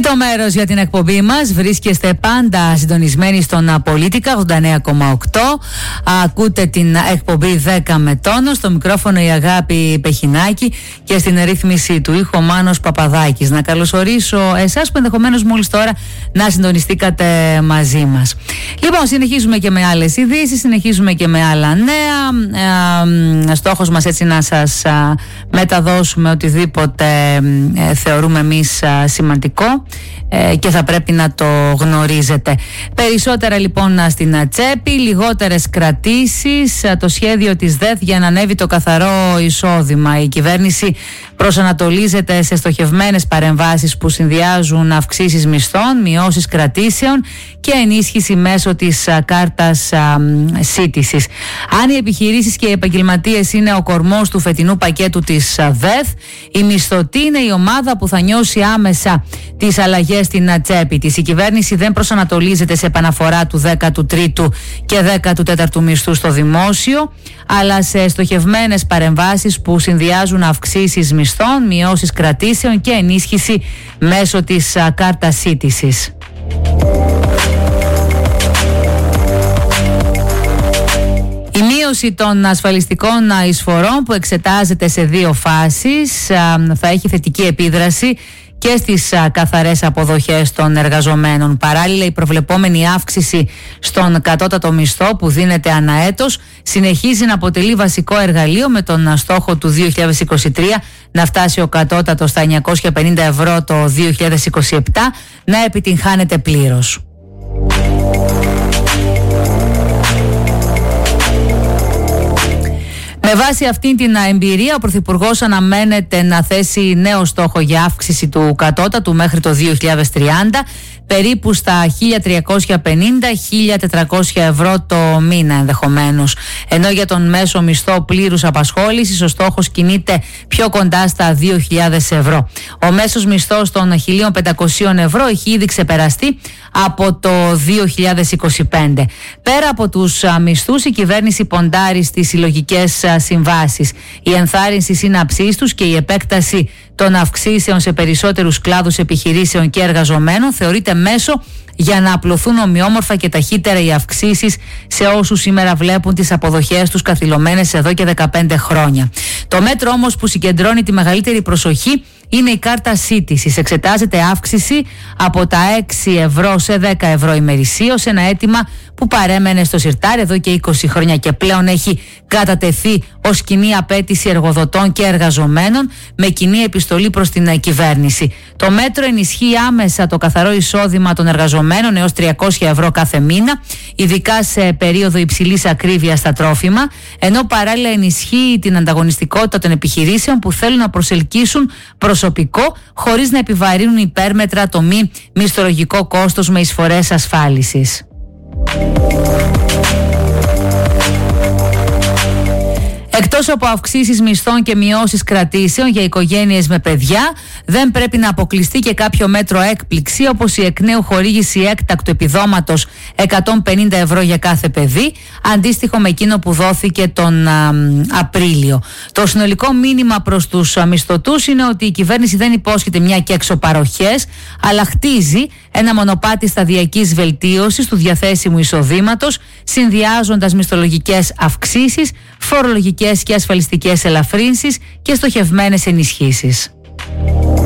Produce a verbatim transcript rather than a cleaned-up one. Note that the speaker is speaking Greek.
Τρίτο μέρος για την εκπομπή μας. Βρίσκεστε πάντα συντονισμένοι στον Πολίτικα ογδόντα εννέα κόμμα οκτώ. Ακούτε την εκπομπή δέκα με τόνο. Στο μικρόφωνο η Αγάπη Πεχινάκη και στην ρύθμιση του ήχου ο Μάνος Παπαδάκης. Να καλωσορίσω εσάς που ενδεχομένως μόλις τώρα να συντονιστήκατε μαζί μας. Λοιπόν, συνεχίζουμε και με άλλες ειδήσεις, συνεχίζουμε και με άλλα νέα. Ε, στόχος μας έτσι να σας α, μεταδώσουμε οτιδήποτε ε, θεωρούμε εμείς α, σημαντικό ε, και θα πρέπει να το γνωρίζετε. Περισσότερα λοιπόν στην τσέπη, λιγότερες κρατήσεις, το σχέδιο της ΔΕΘ για να ανέβει το καθαρό εισόδημα. Η κυβέρνηση προσανατολίζεται σε στοχευμένες παρεμβάσεις που συνδυάζουν αυξήσεις μισθών, μειώσεις κρατήσεων και ενίσχυση μέσω της α, κάρτας α, σύντησης. Αν οι επιχειρήσεις και οι επαγγελματίες είναι ο κορμός του φετινού πακέτου της α, ΔΕΘ, η μισθωτή είναι η ομάδα που θα νιώσει άμεσα τις αλλαγές στην τσέπη της. Η κυβέρνηση δεν προσανατολίζεται σε επαναφορά του δέκατου τρίτου και δέκατου τέταρτου μισθού στο δημόσιο, αλλά σε στοχευμένες παρεμβάσεις που συνδυάζουν αυξήσεις μισθών, μειώσεις κρατήσεων και ενίσχυση μέσω της α, κάρτας σύντησης. Η μείωση των ασφαλιστικών εισφορών που εξετάζεται σε δύο φάσεις θα έχει θετική επίδραση και στις καθαρές αποδοχές των εργαζομένων. Παράλληλα, η προβλεπόμενη αύξηση στον κατώτατο μισθό που δίνεται ανά έτος συνεχίζει να αποτελεί βασικό εργαλείο με τον στόχο του δύο χιλιάδες είκοσι τρία να φτάσει ο κατώτατος στα εννιακόσια πενήντα ευρώ το δύο χιλιάδες είκοσι επτά να επιτυγχάνεται πλήρως. Με βάση αυτήν την εμπειρία, ο Πρωθυπουργός αναμένεται να θέσει νέο στόχο για αύξηση του κατώτατου μέχρι το δύο χιλιάδες τριάντα, περίπου στα χίλια τριακόσια πενήντα με χίλια τετρακόσια ευρώ το μήνα ενδεχομένως. Ενώ για τον μέσο μισθό πλήρους απασχόλησης ο στόχος κινείται πιο κοντά στα δύο χιλιάδες ευρώ. Ο μέσος μισθός των χίλια πεντακόσια ευρώ έχει ήδη ξεπεραστεί από το δύο χιλιάδες είκοσι πέντε. Πέρα από τους μισθούς, η κυβέρνηση ποντάρει στις συλλογικές συμβάσεις. Η ενθάρρυνση σύναψής τους και η επέκταση των αυξήσεων σε περισσότερους κλάδους επιχειρήσεων και εργαζομένων θεωρείται μέσο για να απλωθούν ομοιόμορφα και ταχύτερα οι αυξήσεις σε όσους σήμερα βλέπουν τις αποδοχές τους καθυλωμένες εδώ και δεκαπέντε χρόνια. Το μέτρο όμως που συγκεντρώνει τη μεγαλύτερη προσοχή είναι η κάρτα σύντησης. Εξετάζεται αύξηση από τα έξι ευρώ σε δέκα ευρώ ημερησίως, ένα αίτημα που παρέμενε στο σιρτάρι εδώ και είκοσι χρόνια και πλέον έχει κατατεθεί ως κοινή απέτηση εργοδοτών και εργαζομένων με κοινή επιστολή προς την κυβέρνηση. Το μέτρο ενισχύει άμεσα το καθαρό εισόδημα των εργαζομένων έως τριακόσια ευρώ κάθε μήνα, ειδικά σε περίοδο υψηλής ακρίβειας στα τρόφιμα, ενώ παράλληλα ενισχύει την ανταγωνιστικότητα των επιχειρήσεων που θέλουν να προσελκύσουν προσωπικό χωρίς να επιβαρύνουν υπέρμετρα το μη μισθολογικό κόστος με εισφορές ασφάλισης. Εκτός από αυξήσεις μισθών και μειώσεις κρατήσεων για οικογένειες με παιδιά, δεν πρέπει να αποκλειστεί και κάποιο μέτρο έκπληξη, όπως η εκ νέου χορήγηση έκτακτου επιδόματος εκατόν πενήντα ευρώ για κάθε παιδί, αντίστοιχο με εκείνο που δόθηκε τον α, Απρίλιο. Το συνολικό μήνυμα προς τους μισθωτούς είναι ότι η κυβέρνηση δεν υπόσχεται μια και έξω παροχές, αλλά χτίζει ένα μονοπάτι σταδιακής βελτίωσης του διαθέσιμου εισοδήματος, συνδυάζοντας μισθολογικές αυξήσεις, φορολογικές και ασφαλιστικές ελαφρύνσεις και στοχευμένες ενισχύσεις.